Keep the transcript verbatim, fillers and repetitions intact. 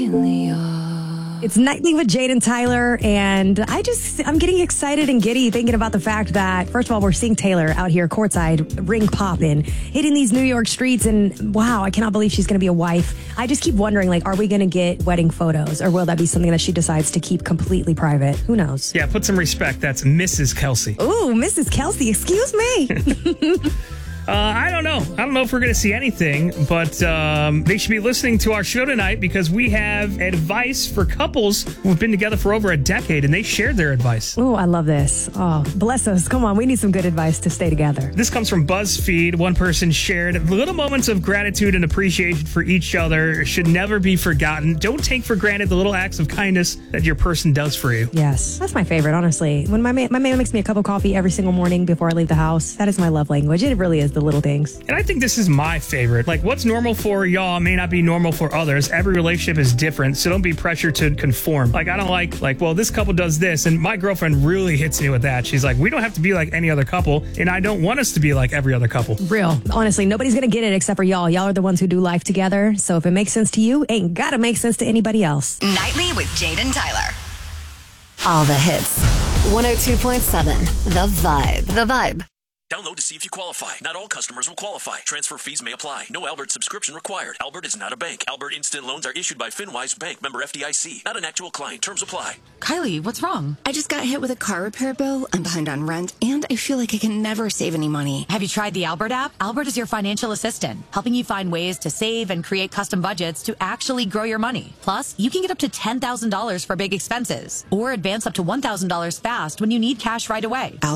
really are. It's Nightly with Jade and Tyler, and I just, I'm getting excited and giddy thinking about the fact that, first of all, we're seeing Taylor out here courtside, ring popping, hitting these New York streets, and wow, I cannot believe she's going to be a wife. I just keep wondering, like, are we going to get wedding photos, or will that be something that she decides to keep completely private? Who knows? Yeah, put some respect. That's Missus Kelsey. Ooh, Missus Kelsey, excuse me. Uh, I don't know. I don't know if we're going to see anything, but um, they should be listening to our show tonight because we have advice for couples who've been together for over a decade, and they shared their advice. Ooh, I love this. Oh, bless us. Come on, we need some good advice to stay together. This comes from BuzzFeed. One person shared, little moments of gratitude and appreciation for each other should never be forgotten. Don't take for granted the little acts of kindness that your person does for you. Yes, that's my favorite, honestly. When my man, my man makes me a cup of coffee every single morning before I leave the house, that is my love language. It really is the little things. And I think this is my favorite. Like, what's normal for y'all may not be normal for others. Every relationship is different, so don't be pressured to conform. Like, I don't like, like, well, this couple does this, and my girlfriend really hits me with that. She's like, we don't have to be like any other couple, and I don't want us to be like every other couple. Real. Honestly, nobody's going to get it except for y'all. Y'all are the ones who do life together, so if it makes sense to you, ain't got to make sense to anybody else. Nightly with Jade and Tyler. All the hits. one oh two point seven The Vibe. The Vibe. Download to see if you qualify. Not all customers will qualify. Transfer fees may apply. No Albert subscription required. Albert is not a bank. Albert Instant Loans are issued by FinWise Bank, member F D I C. Not an actual client. Terms apply. Kylie, what's wrong? I just got hit with a car repair bill. I'm behind on rent, and I feel like I can never save any money. Have you tried the Albert app? Albert is your financial assistant, helping you find ways to save and create custom budgets to actually grow your money. Plus, you can get up to ten thousand dollars for big expenses, or advance up to one thousand dollars fast when you need cash right away.